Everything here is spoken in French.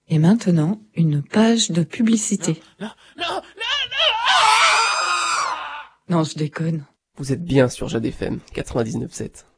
Et maintenant, une page de publicité. Non. Non, je déconne. Vous êtes bien sur Jade FM 99.7.